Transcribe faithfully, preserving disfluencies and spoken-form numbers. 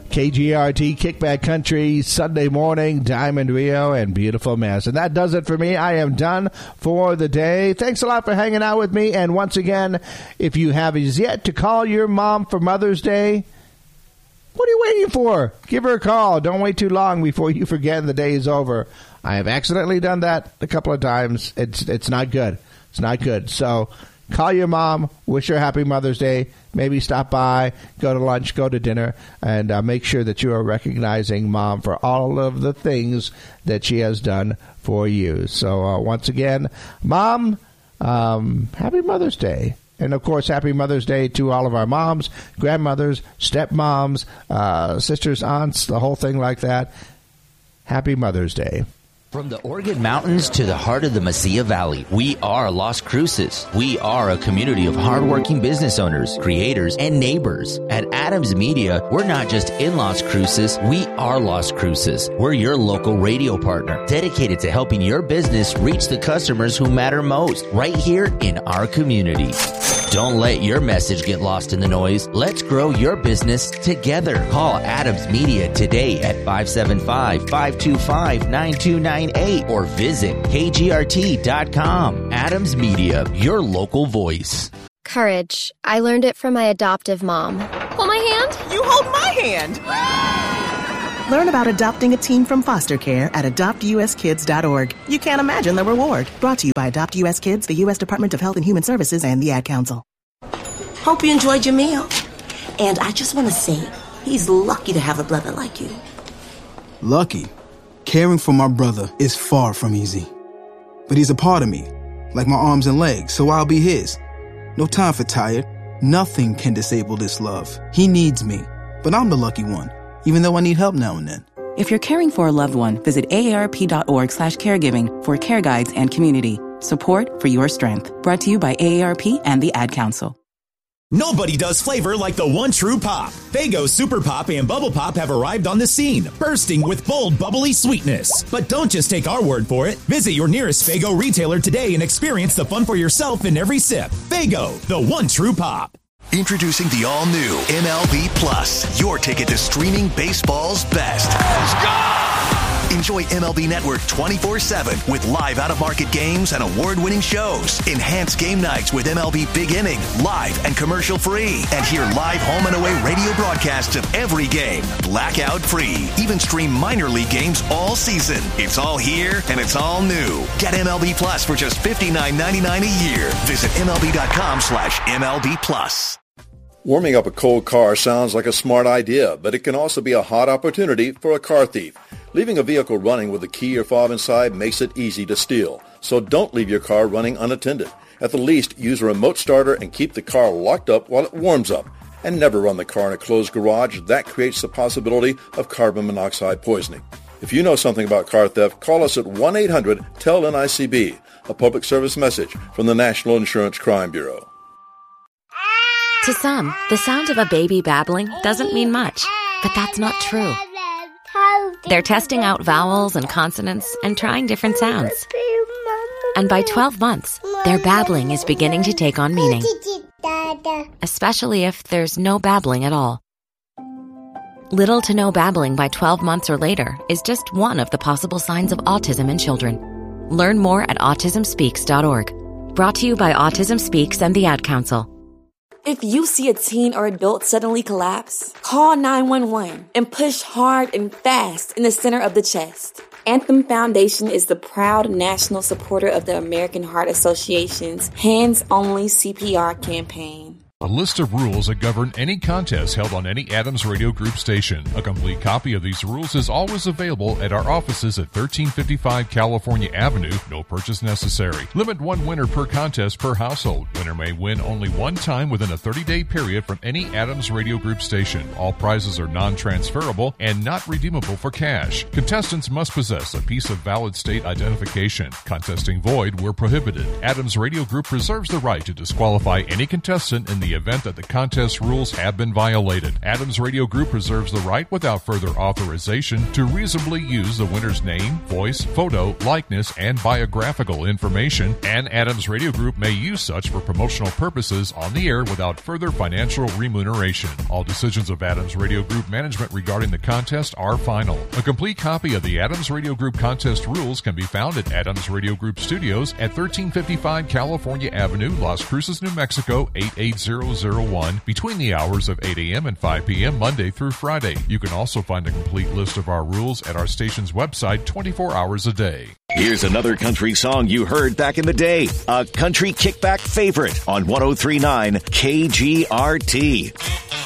K G R T, Kickback Country, Sunday morning, Diamond Rio, and beautiful mess. And that does it for me. I am done for the day. Thanks a lot for hanging out with me. And once again, if you have yet to call your mom for Mother's Day, what are you waiting for? Give her a call. Don't wait too long before you forget and the day is over. I have accidentally done that a couple of times. It's it's not good. It's not good. So call your mom. Wish her happy Mother's Day. Maybe stop by, go to lunch, go to dinner, and uh, make sure that you are recognizing Mom for all of the things that she has done for you. So uh, once again, Mom, um, happy Mother's Day. And, of course, happy Mother's Day to all of our moms, grandmothers, stepmoms, uh, sisters, aunts, the whole thing like that. Happy Mother's Day. From the Oregon Mountains to the heart of the Mesilla Valley, we are Las Cruces. We are a community of hardworking business owners, creators, and neighbors. At Adams Media, we're not just in Las Cruces, we are Las Cruces. We're your local radio partner, dedicated to helping your business reach the customers who matter most, right here in our community. Don't let your message get lost in the noise. Let's grow your business together. Call Adams Media today at five seven five, five two five, nine two nine eight or visit K G R T dot com. Adams Media, your local voice. Courage. I learned it from my adoptive mom. Hold my hand. You hold my hand. Learn about adopting a teen from foster care at adopt u s kids dot org. You can't imagine the reward. Brought to you by Adopt U S Kids, the U S Department of Health and Human Services, and the Ad Council. Hope you enjoyed your meal. And I just want to say, he's lucky to have a brother like you. Lucky? Caring for my brother is far from easy. But he's a part of me, like my arms and legs, so I'll be his. No time for tired. Nothing can disable this love. He needs me, but I'm the lucky one, even though I need help now and then. If you're caring for a loved one, visit A A R P dot org slash caregiving for care guides and community. Support for your strength. Brought to you by A A R P and the Ad Council. Nobody does flavor like the one true pop. Faygo Super Pop and Bubble Pop have arrived on the scene, bursting with bold, bubbly sweetness. But don't just take our word for it. Visit your nearest Faygo retailer today and experience the fun for yourself in every sip. Faygo, the one true pop. Introducing the all-new M L B Plus, your ticket to streaming baseball's best. Let's go! Enjoy M L B Network twenty-four seven with live out-of-market games and award-winning shows. Enhance game nights with M L B Big Inning, live and commercial-free. And hear live home and away radio broadcasts of every game, blackout-free. Even stream minor league games all season. It's all here, and it's all new. Get M L B Plus for just fifty-nine ninety-nine a year. Visit M L B dot com slash M L B Plus. Warming up a cold car sounds like a smart idea, but it can also be a hot opportunity for a car thief. Leaving a vehicle running with a key or fob inside makes it easy to steal. So don't leave your car running unattended. At the least, use a remote starter and keep the car locked up while it warms up. And never run the car in a closed garage. That creates the possibility of carbon monoxide poisoning. If you know something about car theft, call us at one eight hundred T E L N I C B, a public service message from the National Insurance Crime Bureau. To some, the sound of a baby babbling doesn't mean much, but that's not true. They're testing out vowels and consonants and trying different sounds. And by twelve months, their babbling is beginning to take on meaning, especially if there's no babbling at all. Little to no babbling by twelve months or later is just one of the possible signs of autism in children. Learn more at autism speaks dot org. Brought to you by Autism Speaks and the Ad Council. If you see a teen or adult suddenly collapse, call nine one one and push hard and fast in the center of the chest. Anthem Foundation is the proud national supporter of the American Heart Association's Hands Only C P R campaign. A list of rules that govern any contest held on any Adams Radio Group station. A complete copy of these rules is always available at our offices at thirteen fifty-five California Avenue. No purchase necessary. Limit one winner per contest per household. Winner may win only one time within a thirty-day period from any Adams Radio Group station. All prizes are non-transferable and not redeemable for cash. Contestants must possess a piece of valid state identification. Contesting void where prohibited. Adams Radio Group reserves the right to disqualify any contestant in the the event that the contest rules have been violated. Adams Radio Group reserves the right, without further authorization, to reasonably use the winner's name, voice, photo, likeness, and biographical information, and Adams Radio Group may use such for promotional purposes on the air without further financial remuneration. All decisions of Adams Radio Group management regarding the contest are final. A complete copy of the Adams Radio Group contest rules can be found at Adams Radio Group Studios at thirteen fifty-five California Avenue, Las Cruces, New Mexico, eight eight zero zero one, between the hours of eight a.m. and five p.m. Monday through Friday. You can also find a complete list of our rules at our station's website twenty-four hours a day. Here's another country song you heard back in the day. A country kickback favorite on one oh three point nine K G R T.